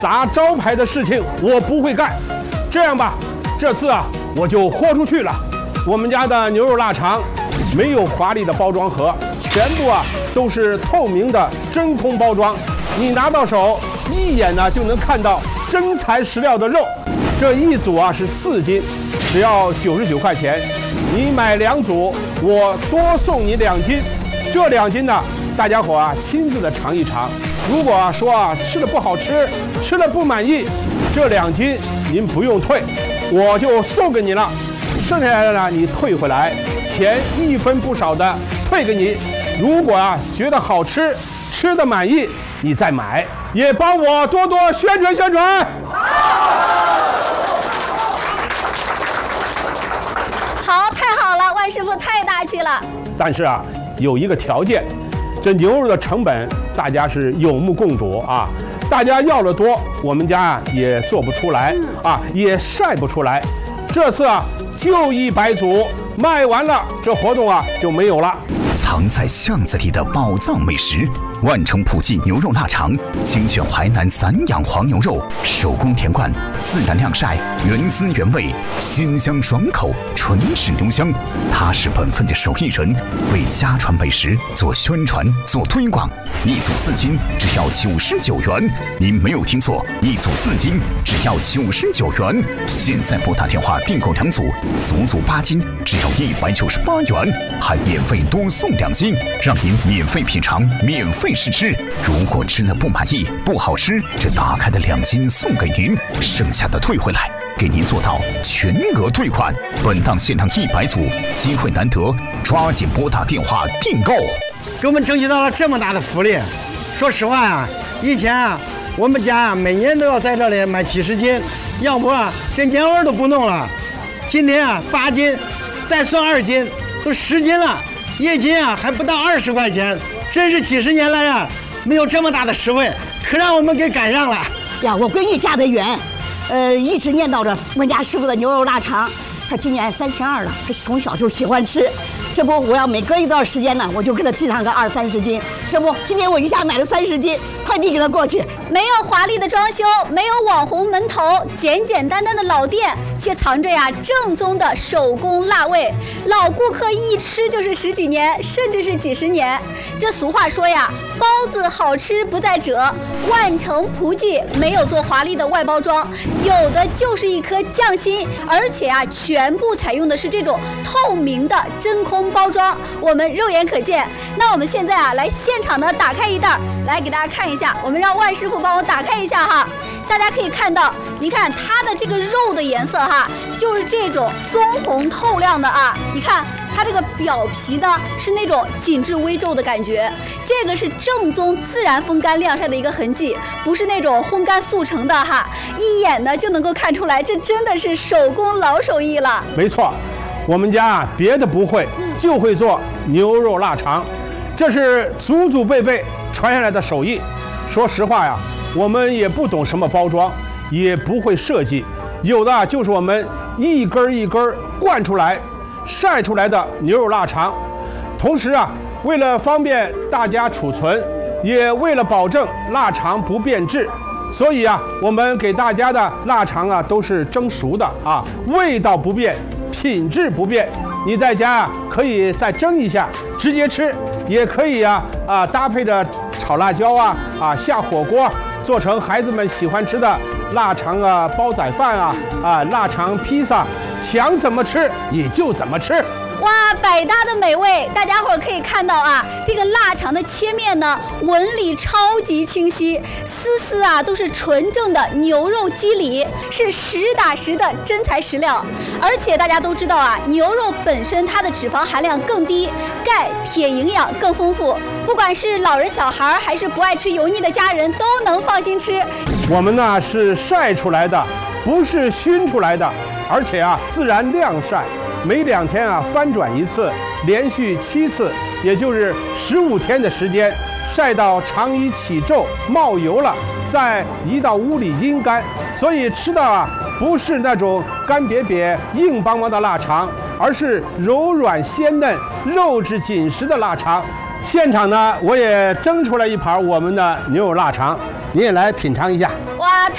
砸招牌的事情我不会干。这样吧，这次啊我就豁出去了。我们家的牛肉腊肠没有华丽的包装盒，全部啊都是透明的真空包装，你拿到手一眼呢就能看到真材实料的肉。这一组啊是4斤，只要99块钱。你买2组，我多送你2斤。这2斤呢，大家伙啊亲自的尝一尝。如果啊说啊吃的不好吃，吃的不满意，这2斤您不用退，我就送给你了。剩下来的呢你退回来，钱1分不少的退给你。如果啊觉得好吃，吃的满意，你再买，也帮我多多宣传宣传。 好，太好了，万师傅太大气了。 但是啊，有一个条件，这牛肉的成本大家是有目共睹啊。大家要的多，我们家啊也做不出来啊，也晒不出来。这次啊就100组，卖完了这活动啊就没有了。 藏在巷子里的宝藏美食，万城普记牛肉腊肠，精选淮南散养黄牛肉，手工填灌，自然晾晒，原汁原味，鲜香爽口，纯质浓香。踏实本分的手艺人为家传美食做宣传、做推广。1组4斤只要99元，您没有听错，1组4斤只要99元。现在拨打电话订购2组，足足8斤只要198元，还免费多送2斤，让您免费品尝，免费试吃。如果吃了不满意、不好吃，这打开的2斤送给您，剩下的退回来，给您做到全额退款。本档限量100组，机会难得，抓紧拨打电话订购。 给我们争取到了这么大的福利。说实话啊，以前啊，我们家啊每年都要在这里买几十斤，要不啊这年味都不弄了。今天啊8斤，再算2斤，都10斤了，1斤啊还不到20块钱，真是几十年来啊没有这么大的实惠，可让我们给赶上了呀！我闺女嫁得远，一直念叨着温家师傅的牛肉腊肠。她今年32了，她从小就喜欢吃。这不，我要每隔一段时间呢，我就给她寄上个20、30斤。这不，今天我一下买了30斤，快递给她过去。 没有华丽的装修，没有网红门头，简简单单的老店，却藏着呀正宗的手工辣味。老顾客一吃就是10几年，甚至是几十年。这俗话说呀，包子好吃不在褶。万城普记没有做华丽的外包装，有的就是一颗匠心，而且啊，全部采用的是这种透明的真空包装，我们肉眼可见。那我们现在啊，来现场的打开一袋，来给大家看一下。我们让万师傅帮我打开一下哈，大家可以看到，你看它的这个肉的颜色哈，就是这种棕红透亮的啊。你看它这个表皮呢是那种紧致微皱的感觉，这个是正宗自然风干晾晒的一个痕迹，不是那种烘干速成的哈，一眼呢就能够看出来，这真的是手工老手艺了。 没错，我们家啊别的不会，就会做牛肉腊肠，这是祖祖辈辈传下来的手艺。说实话呀，我们也不懂什么包装，也不会设计，有的就是我们一根一根灌出来晒出来的牛肉腊肠。同时啊，为了方便大家储存，也为了保证腊肠不变质，所以啊，我们给大家的腊肠啊都是蒸熟的啊，味道不变，品质不变。你在家啊可以再蒸一下直接吃，也可以搭配着炒辣椒下火锅，做成孩子们喜欢吃的腊肠煲仔饭腊肠披萨，想怎么吃也就怎么吃。 哇，百搭的美味！大家伙可以看到啊，这个腊肠的切面呢，纹理超级清晰，丝丝啊都是纯正的牛肉肌理，是实打实的真材实料。而且大家都知道啊，牛肉本身它的脂肪含量更低，钙、铁营养更丰富，不管是老人小孩还是不爱吃油腻的家人，都能放心吃。 我们呢是晒出来的，不是熏出来的，而且自然晾晒。每2天翻转1次，连续7次，也就是15天的时间，晒到肠衣起皱冒油了，再移到屋里阴干。所以吃的不是那种干瘪瘪硬邦邦的腊肠，而是柔软鲜嫩、肉质紧实的腊肠。现场呢，我也蒸出来一盘我们的牛肉腊肠，您也来品尝一下。 哇！